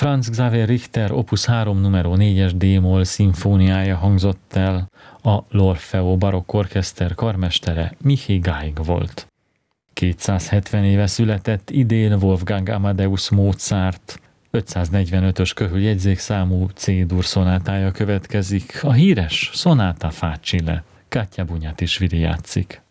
Franz Xaver Richter Opus 3 numero 4-es D-moll szimfóniája hangzott el, a L'Orfeo barokk orchester karmestere Michi Geig volt. 270 éve született idén Wolfgang Amadeus Mozart. 545-ös köhöljegyzékszámú C-dur szonátája következik, a híres Sonata Facile. Katja Bunyatischvili játszik.